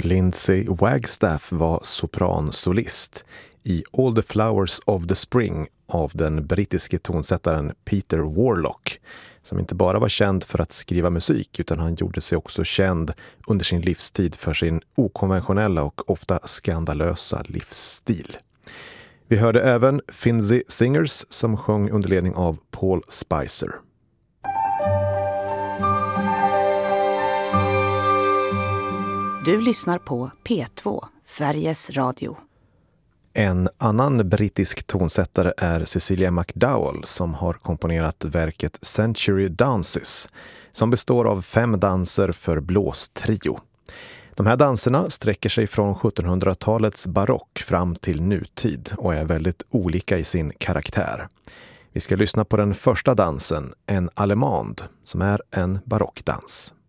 Lindsay Wagstaff var sopransolist i All the Flowers of the Spring av den brittiske tonsättaren Peter Warlock, som inte bara var känd för att skriva musik utan han gjorde sig också känd under sin livstid för sin okonventionella och ofta skandalösa livsstil. Vi hörde även Finzi Singers som sjöng under ledning av Paul Spicer. Du lyssnar på P2, Sveriges Radio. En annan brittisk tonsättare är Cecilia McDowell som har komponerat verket Century Dances som består av 5 danser för blåstrio. De här danserna sträcker sig från 1700-talets barock fram till nutid och är väldigt olika i sin karaktär. Vi ska lyssna på den första dansen, en allemande, som är en barockdans.